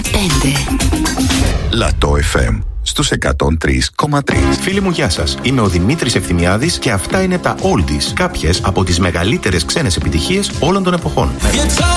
Λατό FM στους 103,3. Φίλοι μου, γεια σας. Είμαι ο Δημήτρης Ευθυμιάδης και αυτά είναι τα Oldies, κάποιες από τις μεγαλύτερες ξένες επιτυχίες όλων των εποχών.